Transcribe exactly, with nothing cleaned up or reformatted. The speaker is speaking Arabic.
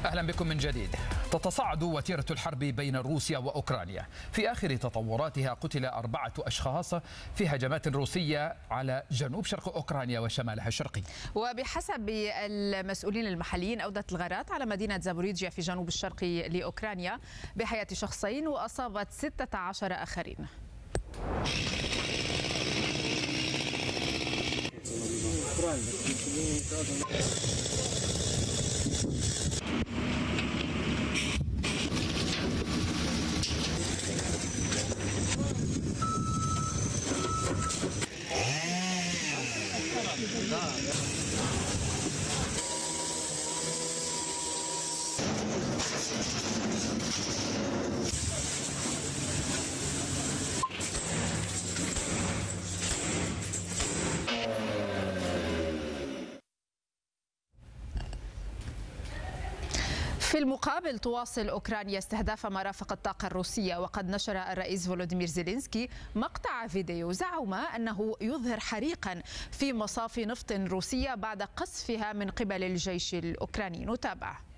أهلا بكم من جديد. تتصاعد وتيرة الحرب بين روسيا وأوكرانيا. في آخر تطوراتها قتل أربعة أشخاص في هجمات روسية على جنوب شرق أوكرانيا وشمالها الشرقي. وبحسب المسؤولين المحليين أودت الغارات على مدينة زابوريجيا في جنوب الشرقي لأوكرانيا بحياة شخصين وأصابت ستة عشر آخرين. في المقابل تواصل أوكرانيا استهداف مرافق الطاقة الروسية، وقد نشر الرئيس فولوديمير زيلينسكي مقطع فيديو زعم أنه يظهر حريقا في مصافي نفط روسية بعد قصفها من قبل الجيش الأوكراني. نتابع.